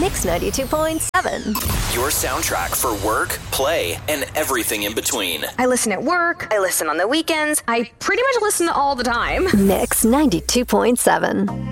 Mix 92.7. Your soundtrack for work, play, and everything in between. I listen at work. I listen on the weekends. I pretty much listen all the time. Mix 92.7.